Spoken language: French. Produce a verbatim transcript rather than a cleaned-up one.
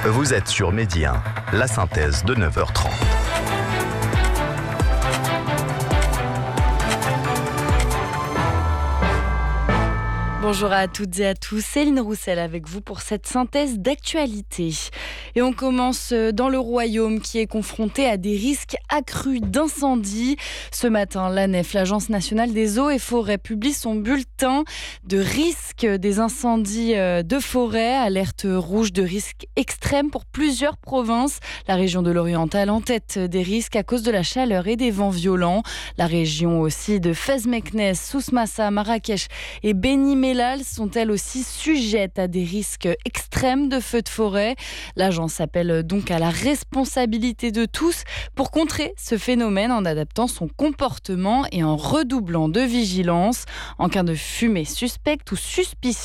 Vous êtes sur Midi un, la synthèse de neuf heures trente. Bonjour à toutes et à tous, Céline Roussel avec vous pour cette synthèse d'actualité. Et on commence dans le Royaume qui est confronté à des risques accrus d'incendie. Ce matin, l'A N E F, l'Agence nationale des eaux et forêts, publie son bulletin de risque des incendies de forêt. Alerte rouge de risque extrême pour plusieurs provinces. La région de l'Oriental en tête des risques à cause de la chaleur et des vents violents. La région aussi de Fez-Meknès, Souss-Massa, Marrakech et Beni Mellal sont elles aussi sujettes à des risques extrêmes de feux de forêt. L'agence appelle donc à la responsabilité de tous pour contrer ce phénomène en adaptant son comportement et en redoublant de vigilance. En cas de fumée suspecte ou suspicieuse,